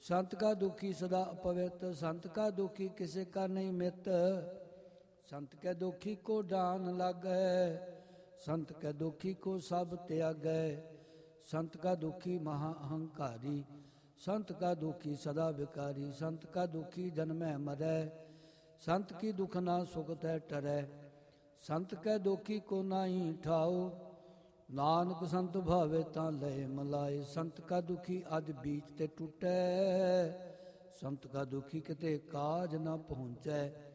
संत का दुखी सदा अपवित्र, संत का दुखी किसे का नहीं मित। संत के दुखी को डान लागै, संत के दुखी को सब त्यागै। संत का दुखी महा अहंकारी, संत का दुखी सदा विकारी। संत का दुखी जन्मै मरै, संत की दुख ना सुख तै टरै। संत के दुखी को नाहीं ठाओ, नानक संत भावे तां लय मलाए। संत का दुखी अज बीच ते टूटै, संत का दुखी किते काज न पहुँचै।